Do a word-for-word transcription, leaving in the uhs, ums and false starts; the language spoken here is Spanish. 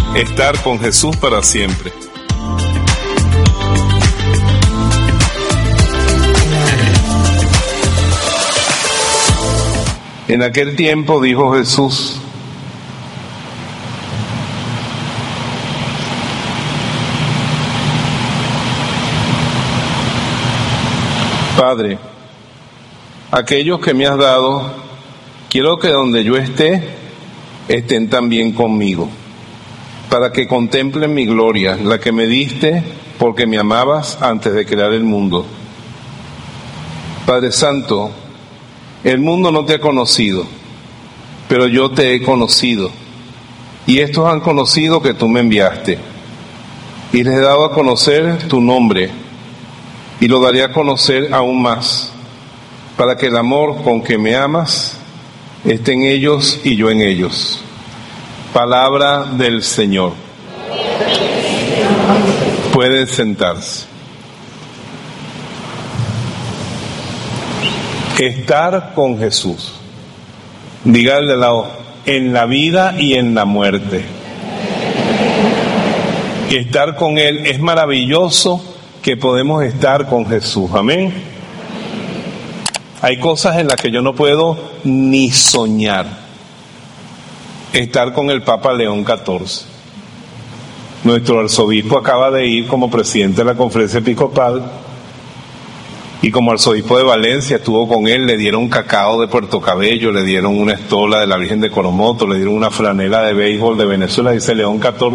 estar con Jesús para siempre. En aquel tiempo dijo Jesús: Padre, aquellos que me has dado, quiero que donde yo esté, estén también conmigo, para que contemplen mi gloria, la que me diste porque me amabas antes de crear el mundo. Padre Santo, el mundo no te ha conocido, pero yo te he conocido, y estos han conocido que tú me enviaste, y les he dado a conocer tu nombre, y lo daré a conocer aún más, para que el amor con que me amas esté en ellos y yo en ellos. Palabra del Señor. Pueden sentarse. Estar con Jesús. Dígale al lado, en la vida y en la muerte. Estar con Él es maravilloso, que podemos estar con Jesús. Amén. Hay cosas en las que yo no puedo ni soñar. Estar con el Papa León catorce. Nuestro arzobispo acaba de ir como presidente de la conferencia episcopal, y como arzobispo de Valencia estuvo con él. Le dieron cacao de Puerto Cabello, le dieron una estola de la Virgen de Coromoto, le dieron una franela de béisbol de Venezuela. Dice León catorce: